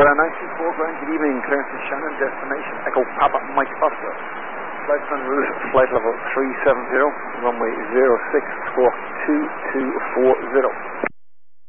924 Grand, good evening, clearance to Shannon, destination Echo Papa Mike Oscar. Flight on route, flight level 370, runway 06, squawk 2240.